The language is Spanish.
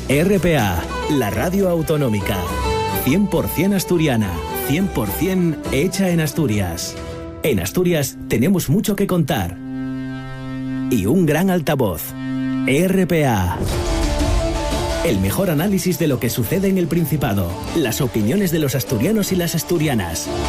RPA, la radio autonómica. 100% asturiana, 100% hecha en Asturias. En Asturias tenemos mucho que contar. Y un gran altavoz. RPA. El mejor análisis de lo que sucede en el Principado. Las opiniones de los asturianos y las asturianas.